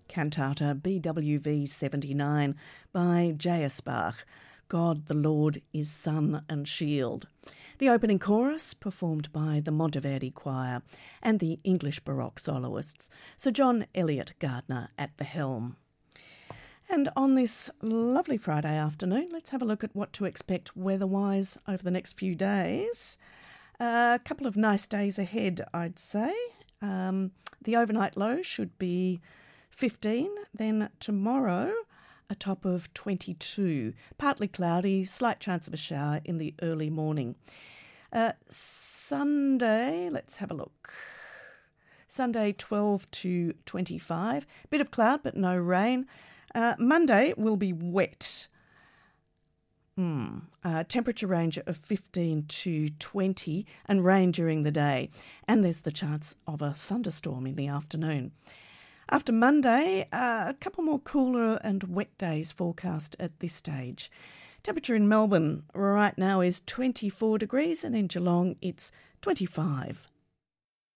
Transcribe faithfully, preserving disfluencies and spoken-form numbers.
Cantata B W V seventy-nine by J S Bach. God the Lord is Sun and Shield. The opening chorus performed by the Monteverdi Choir and the English Baroque soloists, Sir John Eliot Gardner at the helm. And on this lovely Friday afternoon, let's have a look at what to expect weather-wise over the next few days. Uh, a couple of nice days ahead, I'd say. Um, the overnight low should be fifteen, then tomorrow a top of twenty-two. Partly cloudy, slight chance of a shower in the early morning. Uh, Sunday, let's have a look. Sunday twelve to twenty-five, bit of cloud but no rain. Uh, Monday will be wet. Mm. Uh, temperature range of fifteen to twenty and rain during the day. And there's the chance of a thunderstorm in the afternoon. After Monday, uh, a couple more cooler and wet days forecast at this stage. Temperature in Melbourne right now is twenty-four degrees and in Geelong it's twenty-five.